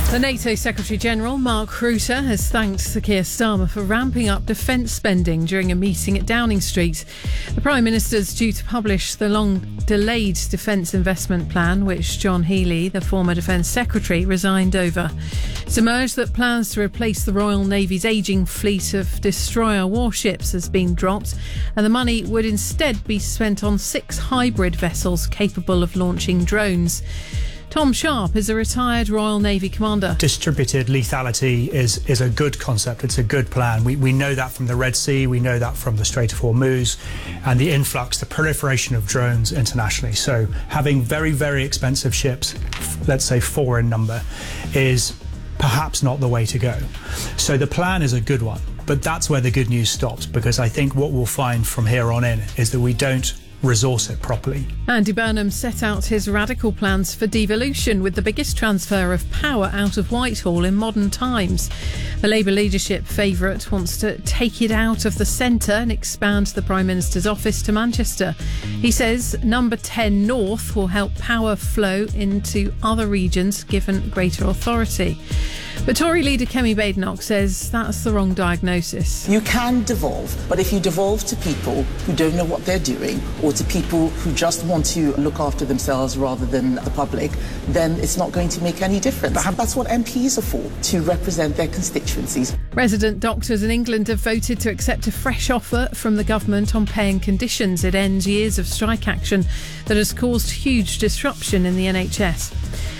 The NATO Secretary-General, Mark Rutte, has thanked Sir Keir Starmer for ramping up defence spending during a meeting at Downing Street. The Prime Minister is due to publish the long-delayed defence investment plan, which John Healey, the former Defence Secretary, resigned over. It's emerged that plans to replace the Royal Navy's ageing fleet of destroyer warships has been dropped, and the money would instead be spent on 6 hybrid vessels capable of launching drones. Tom Sharp is a retired Royal Navy commander. Distributed lethality is a good concept. It's a good plan. We know that from the Red Sea. We know that from the Strait of Hormuz and the influx, the proliferation of drones internationally. So having very, very expensive ships, let's say 4 in number, is perhaps not the way to go. So the plan is a good one, but that's where the good news stops, because I think what we'll find from here on in is that we don't resource it properly. Andy Burnham set out his radical plans for devolution, with the biggest transfer of power out of Whitehall in modern times. The Labour leadership favourite wants to take it out of the centre and expand the Prime Minister's office to Manchester. He says number 10 North will help power flow into other regions given greater authority. But Tory leader Kemi Badenoch says that's the wrong diagnosis. You can devolve, but if you devolve to people who don't know what they're doing, or to people who just want to look after themselves rather than the public, then it's not going to make any difference. That's what MPs are for, to represent their constituencies. Resident doctors in England have voted to accept a fresh offer from the government on pay and conditions. It ends years of strike action that has caused huge disruption in the NHS.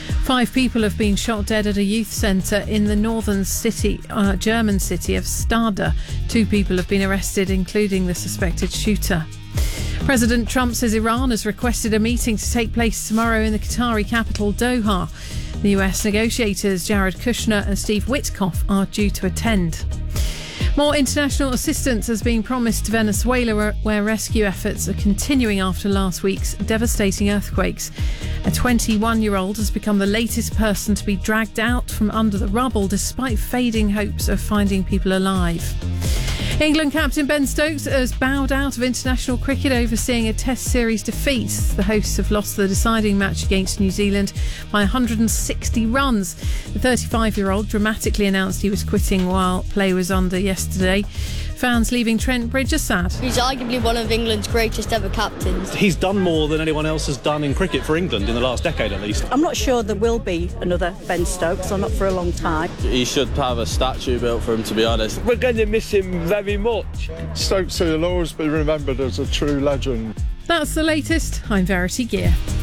5 people have been shot dead at a youth centre in the northern German city of Stade. 2 people have been arrested, including the suspected shooter. President Trump says Iran has requested a meeting to take place tomorrow in the Qatari capital, Doha. The US negotiators Jared Kushner and Steve Witkoff are due to attend. More international assistance has been promised to Venezuela, where rescue efforts are continuing after last week's devastating earthquakes. A 21-year-old has become the latest person to be dragged out from under the rubble, despite fading hopes of finding people alive. England captain Ben Stokes has bowed out of international cricket, overseeing a Test series defeat. The hosts have lost the deciding match against New Zealand by 160 runs. The 35-year-old dramatically announced he was quitting while play was under yesterday. Fans leaving Trent Bridge are sad. He's arguably one of England's greatest ever captains. He's done more than anyone else has done in cricket for England in the last decade at least. I'm not sure there will be another Ben Stokes, or not for a long time. He should have a statue built for him, to be honest. We're going to miss him very much. Stokes will always be remembered as a true legend. That's the latest. I'm Verity Gear.